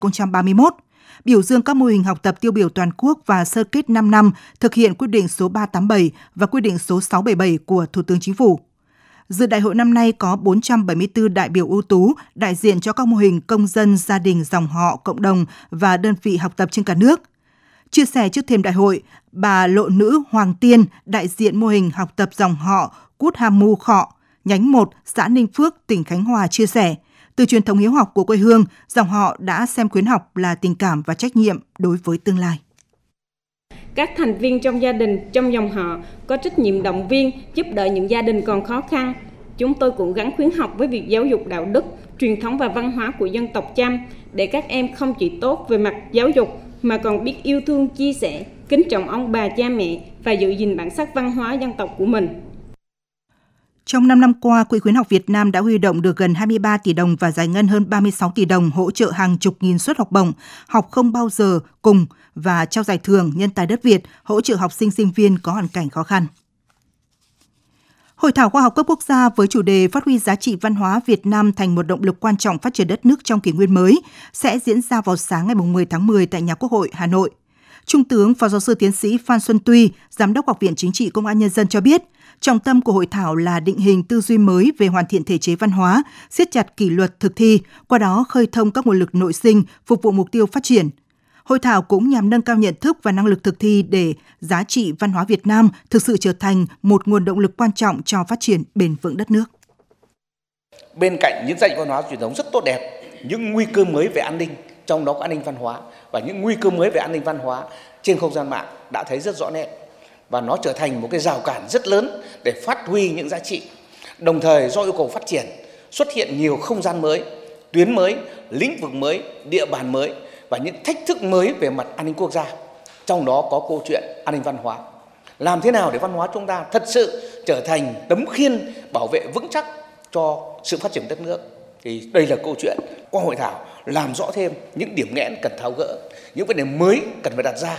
2031, biểu dương các mô hình học tập tiêu biểu toàn quốc và sơ kết 5 năm thực hiện quyết định số 387 và quyết định số 677 của Thủ tướng Chính phủ. Dự đại hội năm nay có 474 đại biểu ưu tú đại diện cho các mô hình công dân, gia đình, dòng họ, cộng đồng và đơn vị học tập trên cả nước. Chia sẻ trước thềm đại hội, bà Lộ Nữ Hoàng Tiên, đại diện mô hình học tập dòng họ Cút Ham Mu Khọ, nhánh 1, xã Ninh Phước, tỉnh Khánh Hòa chia sẻ, từ truyền thống hiếu học của quê hương, dòng họ đã xem khuyến học là tình cảm và trách nhiệm đối với tương lai. Các thành viên trong gia đình, trong dòng họ có trách nhiệm động viên, giúp đỡ những gia đình còn khó khăn. Chúng tôi cũng gắn khuyến học với việc giáo dục đạo đức, truyền thống và văn hóa của dân tộc Chăm để các em không chỉ tốt về mặt giáo dục mà còn biết yêu thương, chia sẻ, kính trọng ông bà cha mẹ và giữ gìn bản sắc văn hóa dân tộc của mình. Trong 5 năm qua, Quỹ khuyến học Việt Nam đã huy động được gần 23 tỷ đồng và giải ngân hơn 36 tỷ đồng hỗ trợ hàng chục nghìn suất học bổng, học không bao giờ cùng và trao giải thưởng nhân tài đất Việt, hỗ trợ học sinh sinh viên có hoàn cảnh khó khăn. Hội thảo khoa học cấp quốc gia với chủ đề phát huy giá trị văn hóa Việt Nam thành một động lực quan trọng phát triển đất nước trong kỷ nguyên mới sẽ diễn ra vào sáng ngày 10 tháng 10 tại Nhà Quốc hội, Hà Nội. Trung tướng Phó giáo sư tiến sĩ Phan Xuân Tuy, Giám đốc Học viện Chính trị Công an Nhân dân cho biết, trọng tâm của hội thảo là định hình tư duy mới về hoàn thiện thể chế văn hóa, siết chặt kỷ luật thực thi, qua đó khơi thông các nguồn lực nội sinh, phục vụ mục tiêu phát triển. Hội thảo cũng nhằm nâng cao nhận thức và năng lực thực thi để giá trị văn hóa Việt Nam thực sự trở thành một nguồn động lực quan trọng cho phát triển bền vững đất nước. Bên cạnh những giá trị văn hóa truyền thống rất tốt đẹp, những nguy cơ mới về an ninh, trong đó có an ninh văn hóa và những nguy cơ mới về an ninh văn hóa trên không gian mạng đã thấy rất rõ nét. Và nó trở thành một cái rào cản rất lớn để phát huy những giá trị. Đồng thời do yêu cầu phát triển, xuất hiện nhiều không gian mới, tuyến mới, lĩnh vực mới, địa bàn mới và những thách thức mới về mặt an ninh quốc gia. Trong đó có câu chuyện an ninh văn hóa. Làm thế nào để văn hóa chúng ta thật sự trở thành tấm khiên bảo vệ vững chắc cho sự phát triển đất nước. Thì đây là câu chuyện qua hội thảo làm rõ thêm những điểm nghẽn cần tháo gỡ, những vấn đề mới cần phải đặt ra.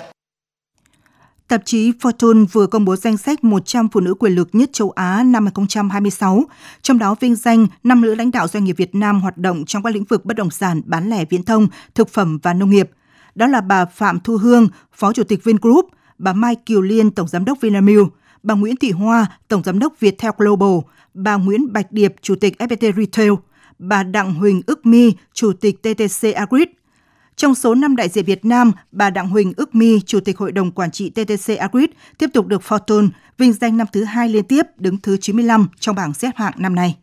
Tạp chí Fortune vừa công bố danh sách 100 phụ nữ quyền lực nhất châu Á năm 2026, trong đó vinh danh 5 nữ lãnh đạo doanh nghiệp Việt Nam hoạt động trong các lĩnh vực bất động sản, bán lẻ viễn thông, thực phẩm và nông nghiệp. Đó là bà Phạm Thu Hương, Phó Chủ tịch Vingroup, bà Mai Kiều Liên, Tổng Giám đốc Vinamilk, bà Nguyễn Thị Hoa, Tổng Giám đốc Viettel Global, bà Nguyễn Bạch Điệp, Chủ tịch FPT Retail, bà Đặng Huỳnh Ức My, Chủ tịch TTC Agrit. Trong số 5 đại diện Việt Nam, bà Đặng Huỳnh Ức My, Chủ tịch Hội đồng Quản trị TTC Agrit, tiếp tục được Fortune vinh danh năm thứ 2 liên tiếp, đứng thứ 95 trong bảng xếp hạng năm nay.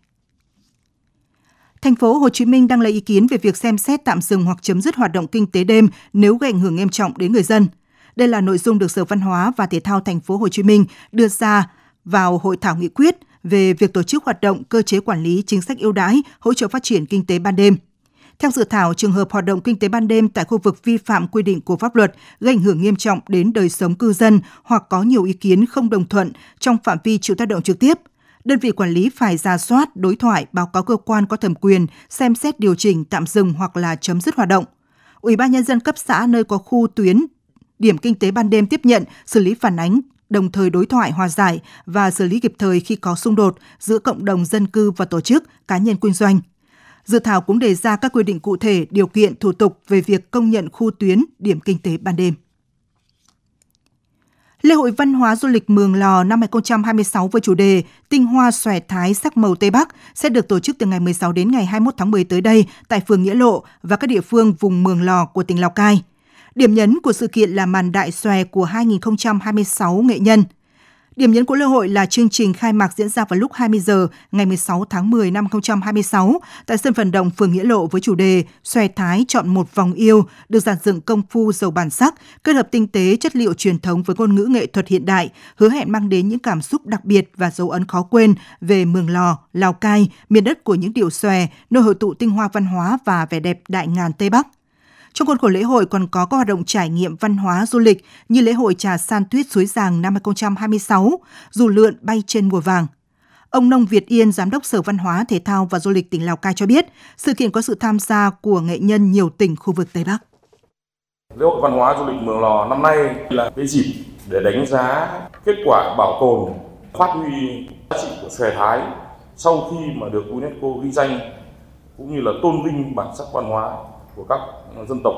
Thành phố Hồ Chí Minh đang lấy ý kiến về việc xem xét tạm dừng hoặc chấm dứt hoạt động kinh tế đêm nếu gây ảnh hưởng nghiêm trọng đến người dân. Đây là nội dung được Sở Văn hóa và Thể thao Thành phố Hồ Chí Minh đưa ra vào hội thảo nghị quyết về việc tổ chức hoạt động, cơ chế quản lý, chính sách ưu đãi, hỗ trợ phát triển kinh tế ban đêm. Theo dự thảo, trường hợp hoạt động kinh tế ban đêm tại khu vực vi phạm quy định của pháp luật gây ảnh hưởng nghiêm trọng đến đời sống cư dân hoặc có nhiều ý kiến không đồng thuận trong phạm vi chịu tác động trực tiếp, đơn vị quản lý phải rà soát, đối thoại, báo cáo cơ quan có thẩm quyền, xem xét điều chỉnh, tạm dừng hoặc là chấm dứt hoạt động. Ủy ban Nhân dân cấp xã nơi có khu tuyến, điểm kinh tế ban đêm tiếp nhận, xử lý phản ánh, đồng thời đối thoại hòa giải và xử lý kịp thời khi có xung đột giữa cộng đồng dân cư và tổ chức, cá nhân kinh doanh. Dự thảo cũng đề ra các quy định cụ thể, điều kiện, thủ tục về việc công nhận khu tuyến, điểm kinh tế ban đêm. Lễ hội văn hóa du lịch Mường Lò năm 2026 với chủ đề Tinh hoa xòe thái sắc màu Tây Bắc sẽ được tổ chức từ ngày 16 đến ngày 21 tháng 10 tới đây tại phường Nghĩa Lộ và các địa phương vùng Mường Lò của tỉnh Lào Cai. Điểm nhấn của sự kiện là màn đại xòe của 2026 nghệ nhân. Điểm nhấn của lễ hội là chương trình khai mạc diễn ra vào lúc 20 giờ ngày 16 tháng 10 năm 2026 tại sân vận động phường Nghĩa Lộ với chủ đề Xòe Thái chọn một vòng yêu, được dàn dựng công phu giàu bản sắc, kết hợp tinh tế chất liệu truyền thống với ngôn ngữ nghệ thuật hiện đại, hứa hẹn mang đến những cảm xúc đặc biệt và dấu ấn khó quên về Mường Lò, Lào Cai, miền đất của những điệu xòe, nơi hội tụ tinh hoa văn hóa và vẻ đẹp đại ngàn Tây Bắc. Trong khuôn khổ lễ hội còn có các hoạt động trải nghiệm văn hóa du lịch như lễ hội trà san tuyết Suối Giàng năm 2026, dù lượn bay trên mùa vàng. Ông Nông Việt Yên, Giám đốc Sở Văn hóa, Thể thao và Du lịch tỉnh Lào Cai cho biết, sự kiện có sự tham gia của nghệ nhân nhiều tỉnh khu vực Tây Bắc. Lễ hội văn hóa du lịch Mường Lò năm nay là cái dịp để đánh giá kết quả bảo tồn, phát huy giá trị của xòe Thái sau khi mà được UNESCO ghi danh, cũng như là tôn vinh bản sắc văn hóa của các dân tộc